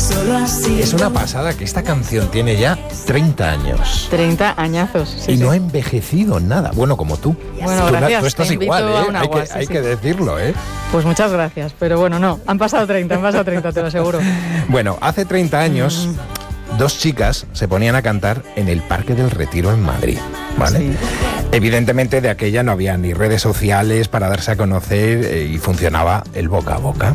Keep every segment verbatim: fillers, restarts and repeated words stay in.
Es una pasada que esta canción tiene ya treinta años. treinta añazos. Sí, y sí. no ha envejecido nada. Bueno, como tú. Bueno, tú, gracias. Tú estás Te invito igual, ¿eh? a una Hay, agua, que, sí, hay sí. que decirlo, ¿eh? Pues muchas gracias, pero bueno, no. Han pasado treinta, han pasado treinta, te lo aseguro. Bueno, hace treinta años... Mm. Dos chicas se ponían a cantar en el Parque del Retiro en Madrid, ¿vale? Sí. Evidentemente de aquella no había ni redes sociales para darse a conocer eh, y funcionaba el boca a boca.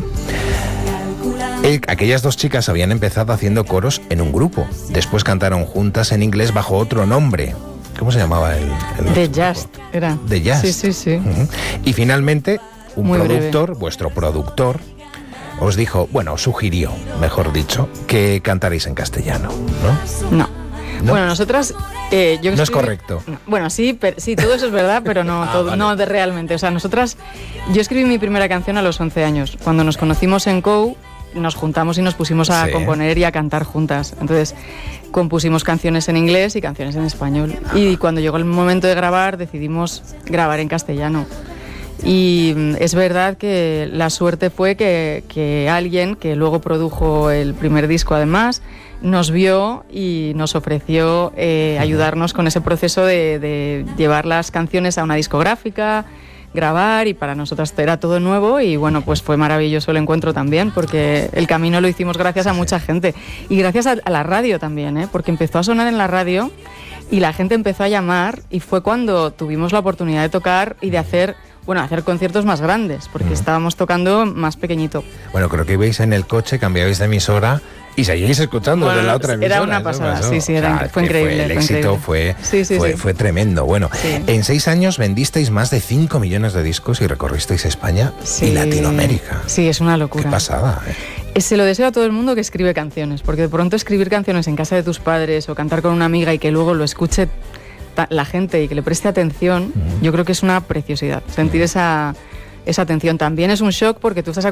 El, aquellas dos chicas habían empezado haciendo coros en un grupo. Después cantaron juntas en inglés bajo otro nombre. ¿Cómo se llamaba el, el The Just, era. The Just. Sí, sí, sí. Uh-huh. Y finalmente un Muy productor, breve. vuestro productor, os dijo, bueno, os sugirió, mejor dicho, que cantaréis en castellano, ¿no? No. ¿No? Bueno, nosotras... Eh, yo no escribí, es correcto. No, bueno, sí, pero, sí, todo eso es verdad, pero no, ah, todo, vale. no de realmente. O sea, nosotras... Yo escribí mi primera canción a los once años. Cuando nos conocimos en C O U, nos juntamos y nos pusimos a sí. componer y a cantar juntas. Entonces, compusimos canciones en inglés y canciones en español. Y cuando llegó el momento de grabar, decidimos grabar en castellano. Y es verdad que la suerte fue que, que alguien, que luego produjo el primer disco además, nos vio y nos ofreció eh, ayudarnos con ese proceso de, de llevar las canciones a una discográfica, grabar, y para nosotras era todo nuevo y bueno, pues fue maravilloso el encuentro también, porque el camino lo hicimos gracias a mucha gente y gracias a, a la radio también, ¿eh? Porque empezó a sonar en la radio y la gente empezó a llamar y fue cuando tuvimos la oportunidad de tocar y de hacer... Bueno, hacer conciertos más grandes, porque mm. estábamos tocando más pequeñito. Bueno, creo que ibais en el coche, cambiabais de emisora y seguíais escuchando bueno, de la otra emisora. Era una pasada, sí, sí, era, o sea, fue increíble. Fue, el fue éxito increíble. Fue, sí, sí, fue, sí. fue tremendo. Bueno, sí. en seis años vendisteis más de cinco millones de discos y recorristeis España sí. y Latinoamérica. Sí, es una locura. Qué pasada, ¿eh? Se lo deseo a todo el mundo que escribe canciones, porque de pronto escribir canciones en casa de tus padres o cantar con una amiga y que luego lo escuche la gente y que le preste atención, uh-huh. yo creo que es una preciosidad. Sentir uh-huh. esa, esa atención también es un shock porque tú estás